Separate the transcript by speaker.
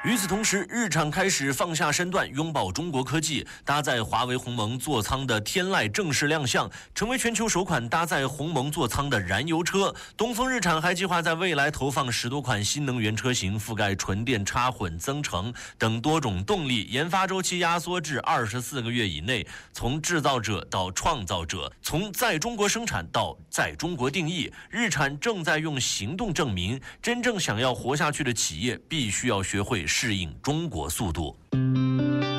Speaker 1: 与此同时，日产开始放下身段，拥抱中国科技，搭载华为鸿蒙座舱的天籁正式亮相，成为全球首款搭载鸿蒙座舱的燃油车。东风日产还计划在未来投放10多款新能源车型，覆盖纯电、插混、增程等多种动力，研发周期压缩至24个月以内。从制造者到创造者，从在中国生产到在中国定义，日产正在用行动证明，真正想要活下去的企业必须要学会适应中国速度。